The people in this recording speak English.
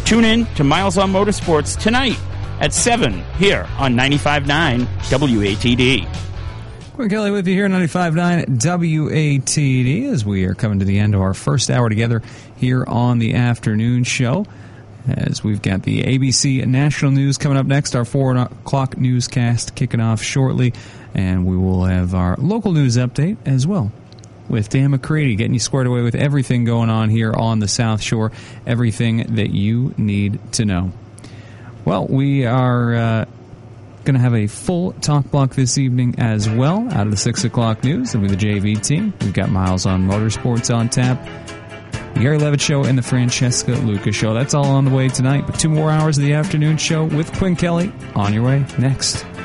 Tune in to Miles on Motorsports tonight at 7 here on 95.9 WATD. Quinn Kelly with you here on 95.9 WATD as we are coming to the end of our first hour together here on the afternoon show. As we've got the ABC National News coming up next, our 4 o'clock newscast kicking off shortly, and we will have our local news update as well with Dan McCready getting you squared away with everything going on here on the South Shore, everything that you need to know. Well, we are going to have a full talk block this evening as well out of the 6 o'clock news and with the JV team. We've got Miles on Motorsports on tap, the Gary Levitt Show, and the Francesca Lucas Show. That's all on the way tonight, but 2 more hours of the afternoon show with Quinn Kelly on your way next.